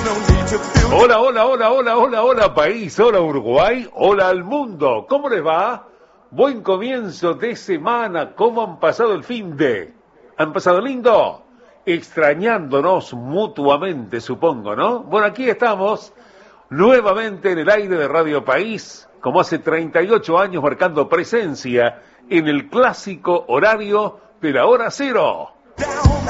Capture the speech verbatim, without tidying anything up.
Hola, hola, hola, hola, hola, hola país, hola Uruguay, hola al mundo. ¿Cómo les va? Buen comienzo de semana. ¿Cómo han pasado el fin de? ¿Han pasado lindo? Extrañándonos mutuamente, supongo, ¿no? Bueno, aquí estamos nuevamente en el aire de Radio País, como hace treinta y ocho años, marcando presencia en el clásico horario de la hora cero.